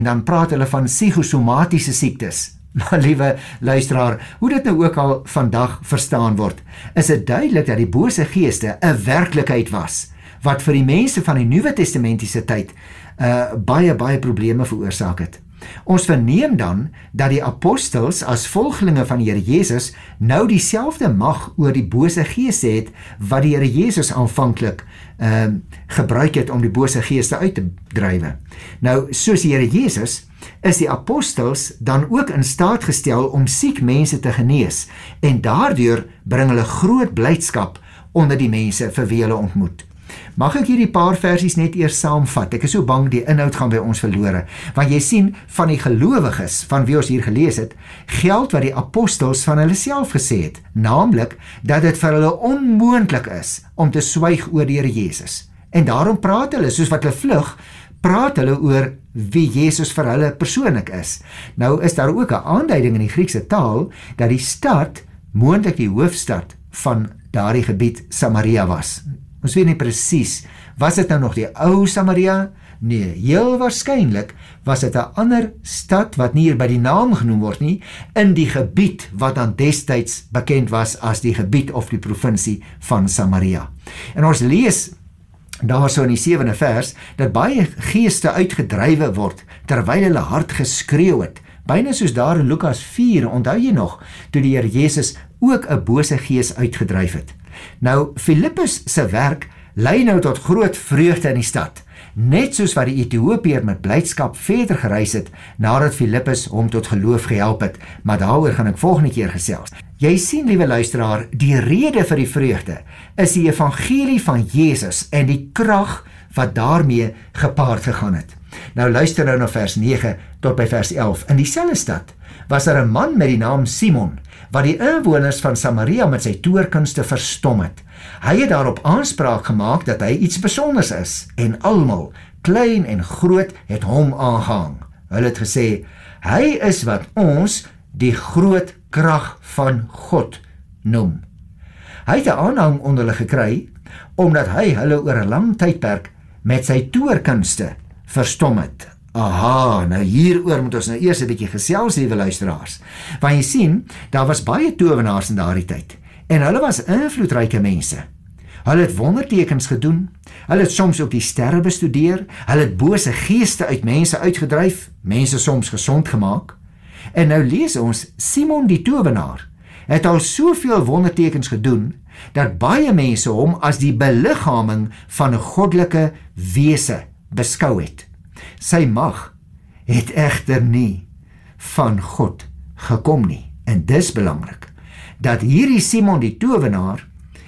Dan praat hulle van psigosomatiese siektes. Maar liewe luisteraar, hoe dit nou ook al vandag verstaan word, is dit duidelik dat die bose geeste 'n werklikheid was, wat vir die mense van die Nuwe Testamentiese tyd baie probleme veroorsaak het. Ons verneem dan dat die apostels as volgelinge van die Here Jesus nou dieselfde mag oor die bose geeste het wat die Here Jesus aanvanklik gebruik het om die bose geeste uit te drywe. Nou, soos die Here Jesus is die apostels dan ook in staat gestel om siek mense te genees en daardeur bring hulle groot blydskap onder die mense vir wie hulle ontmoet. Mag ek hierdie paar versies net eers saamvat? Ek is so bang die inhoud gaan by ons verlore, want jy sien van die gelowiges van wie ons hier gelees het, geld wat die apostels van hulle self gesê het, naamlik dat dit vir hulle onmoontlik is om te swyg oor die Here Jesus. En daarom praat hulle, soos wat hulle vlug, praat hulle oor wie Jesus vir hulle persoonlik is. Nou is daar ook 'n aanduiding in die Griekse taal dat die stad moontlik die hoofstad van daardie gebied Samaria was. Ons weet nie presies, was dit nou nog die ou Samaria? Nee, heel waarskynlik was dit 'n ander stad wat nie hier by die naam genoem word nie, in die gebied wat dan destyds bekend was as die gebied of die provinsie van Samaria. En ons lees daarso in die 7de vers, dat baie geeste uitgedrywe word, terwyl hulle hard geskreeu het. Byna soos daar in Lukas 4, onthou jy nog, toe die Here Jesus ook 'n bose gees uitgedryf het. Nou, Filippus se werk lei nou tot groot vreugde in die stad, net soos wat die Ethiopiër met blydskap verder gereis het, nadat Filippus hom tot geloof gehelp het, maar daaroor gaan ek volgende keer gesels. Jy sien, liewe luisteraar, die rede vir die vreugde is die evangelie van Jesus en die krag wat daarmee gepaard gegaan het. Nou luister nou na vers 9 tot by vers 11. In dieselfde stad was daar 'n man met die naam Simon, wat die inwoners van Samaria met sy toorkunste verstom het. Hy het daarop aanspraak gemaak dat hy iets besonders is, en almal, klein en groot, het hom aangehang. Hulle het gesê, hy is wat ons die groot krag van God noem. Hy het 'n aanhang onder hulle gekry, omdat hy hulle oor 'n lang tydperk met sy toorkunste verstom het. Aha, nou hieroor moet ons nou eers 'n bietjie gesels, liewe luisteraars. Want jy sien, daar was baie towenaars in daardie tyd, en hulle was invloedryke mense. Hulle het wondertekens gedoen, hulle het soms ook die sterre bestudeer, hulle het bose geeste uit mense uitgedryf, mense soms gesond gemaak. En nou lees ons, Simon die towenaar het al soveel wondertekens gedoen, dat baie mense hom as die beliggaaming van 'n goddelike wese beskou het. Sy mag het egter nie van God gekom nie. En dis belangrik, dat hierdie Simon die towenaar,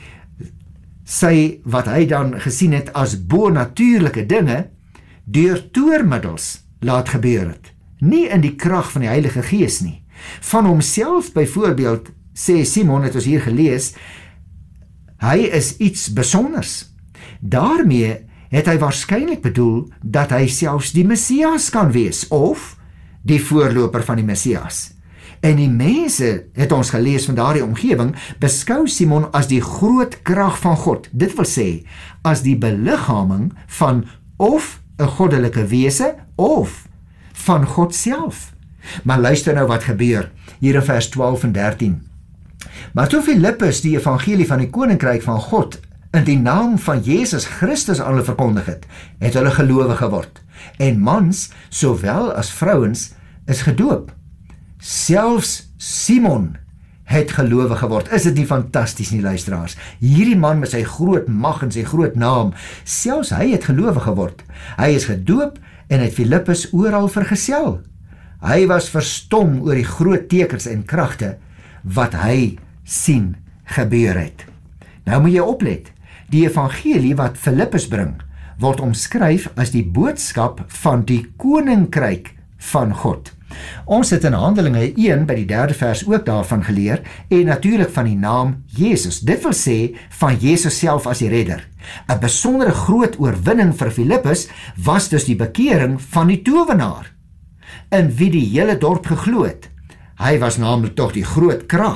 sy wat hy dan gesien het as bonatuurlike dinge, deur toormiddels laat gebeur het. Nie in die krag van die Heilige Gees nie. Van homself byvoorbeeld, sê Simon, het ons hier gelees, hy is iets besonders. Daarmee het hy waarskynlik bedoel dat hy selfs die Messias kan wees, of die voorloper van die Messias. En die mense, het ons gelees van daardie omgewing, beskou Simon as die groot krag van God. Dit wil sê, as die beliggaaming van of 'n goddelike wese, of van God self. Maar luister nou wat gebeur, hier in vers 12 en 13. Maar toe Filippus die evangelie van die koninkryk van God in die naam van Jesus Christus aan hulle verkondig het, het hulle gelowig geword. En mans, sowel as vrouens, is gedoop. Selfs Simon het gelowig geword. Is dit nie fantasties nie, luisteraars? Hierdie man met sy groot mag en sy groot naam, selfs hy het gelowig geword. Hy is gedoop en het Filippus oral vergesel. Hy was verstom oor die groot tekens en kragte wat hy sien gebeur het. Nou moet jy oplet. Die evangelie wat Filippus bring, word omskryf as die boodskap van die koninkryk van God. Ons het in Handelinge 1 by die 3de vers ook daarvan geleer, en natuurlik van die naam Jesus. Dit wil sê van Jesus self as die redder. 'n Besondere groot oorwinning vir Filippus was dus die bekering van die towenaar, in wie die hele dorp geglo het. Hy was naamlik tog die groot krag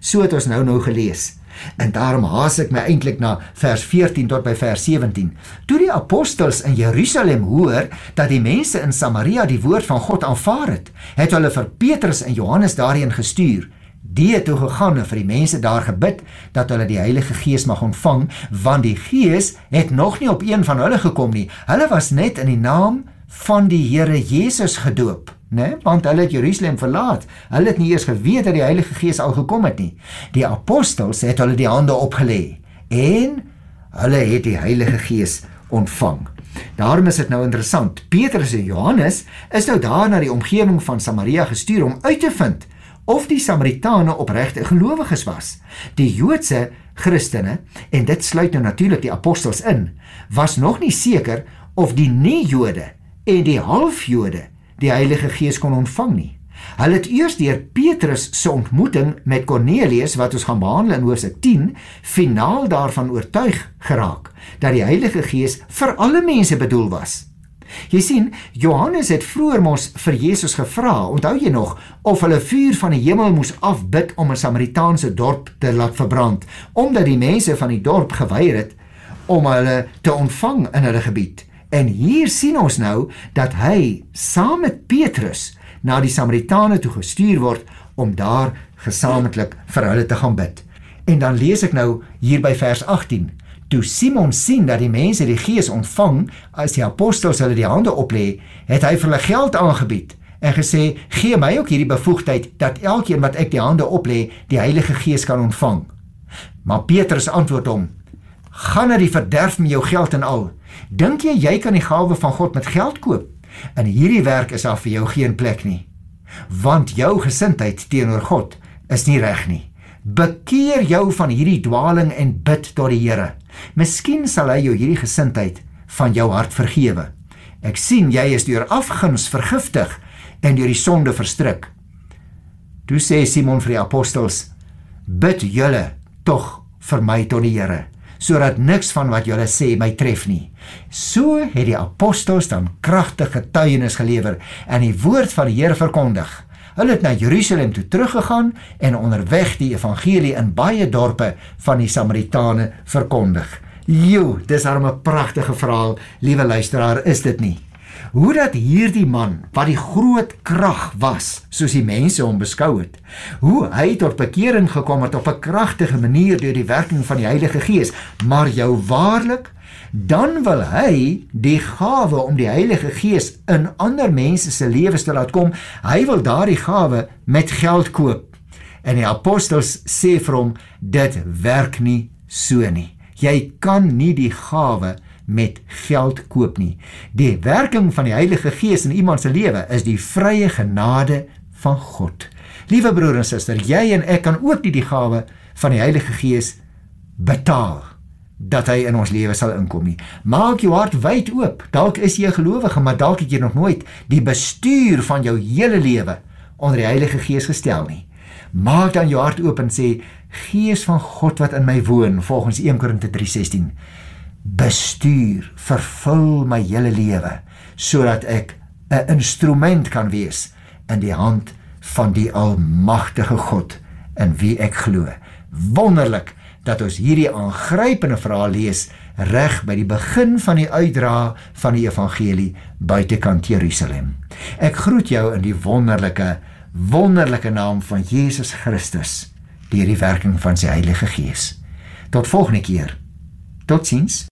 So het ons nou gelees. En daarom haas ek my eintlik na vers 14 tot by vers 17. Toe die apostels in Jerusalem hoor dat die mense in Samaria die woord van God aanvaar het hulle vir Petrus en Johannes daarheen gestuur. Die het toe gegaan en vir die mense daar gebid dat hulle die Heilige Gees mag ontvang, want die Gees het nog nie op een van hulle gekom nie. Hulle was net in die naam van die Here Jesus gedoop, né? Want hulle het Jerusalem verlaat. Hulle het nie eers geweet dat die Heilige Gees al gekom het nie. Die apostels het hulle die hande opgelê en hulle het die Heilige Gees ontvang. Daarom is dit nou interessant. Petrus en Johannes is nou daar na die omgewing van Samaria gestuur om uit te vind of die Samaritane opregte gelowiges was. Die Joodse Christene, en dit sluit nou natuurlik die apostels in, was nog nie seker of die nie-Jode en die halfjode die Heilige Gees kon ontvang nie. Hulle het eers deur Petrus se ontmoeting met Cornelius, wat ons gaan behandel in hoofstuk 10, finaal daarvan oortuig geraak, dat die Heilige Gees vir alle mense bedoel was. Jy sien, Johannes het vroeër mos vir Jesus gevra, onthou jy nog, of hulle vuur van die hemel moes afbid om 'n Samaritaanse dorp te laat verbrand, omdat die mense van die dorp geweier het om hulle te ontvang in hulle gebied. En hier sien ons nou dat hy saam met Petrus na die Samaritane toe gestuur word om daar gesamentlik vir hulle te gaan bid. En dan lees ek nou hier by vers 18. Toe Simon sien dat die mense die Gees ontvang as die apostels hulle die hande oplê, het hy vir hulle geld aangebied en gesê, gee my ook hierdie bevoegdheid dat elkeen wat ek die hande oplê, die Heilige Gees kan ontvang. Maar Petrus antwoord hom, gaan na die verderf met jou geld en al. Dink jy kan die gawe van God met geld koop? In hierdie werk is daar vir jou geen plek nie. Want jou gesindheid teenoor God is nie reg nie. Bekeer jou van hierdie dwaling en bid tot die Here. Miskien sal hy jou hierdie gesindheid van jou hart vergewe. Ek sien jy is deur afguns vergiftig en deur die sonde verstrik. Toe sê Simon vir die apostels, bid julle tog vir my tot die Here, sodat niks van wat julle sê my tref nie. So het die apostels dan kragtige getuienis gelewer en die woord van die Here verkondig. Hulle het na Jerusalem toe teruggegaan en onderweg die evangelie in baie dorpe van die Samaritane verkondig. Dis darem 'n pragtige verhaal, liewe luisteraar, is dit nie? Hoe dat hierdie man, wat die groot krag was, soos die mense hom beskou het, hoe hy tot bekering gekom het op 'n kragtige manier deur die werking van die Heilige Gees, maar jou waarlik, dan wil hy die gawe om die Heilige Gees in ander mense se lewens te laat kom, hy wil daardie gawe met geld koop. En die apostels sê vir hom, dit werk nie so nie. Jy kan nie die gawe met geld koop nie. Die werking van die Heilige Gees in iemand se lewe is die vrye genade van God. Liewe broer en suster, jy en ek kan ook nie die gawe van die Heilige Gees betaal, dat hy in ons lewe sal inkom nie. Maak jou hart wyd oop. Dalk is jy 'n gelowige, maar dalk het jy nog nooit die bestuur van jou hele lewe onder die Heilige Gees gestel nie. Maak dan jou hart oop en sê, Gees van God wat in my woon, volgens 1 Korinte 3:16, bestuur, vervul my hele lewe, sodat ek 'n instrument kan wees in die hand van die almagtige God in wie ek glo. Wonderlik dat ons hierdie aangrypende verhaal lees reg by die begin van die uitdra van die evangelie buitekant Jerusalem. Ek groet jou in die wonderlike naam van Jesus Christus deur die werking van sy Heilige Gees. Tot volgende keer. Totsiens.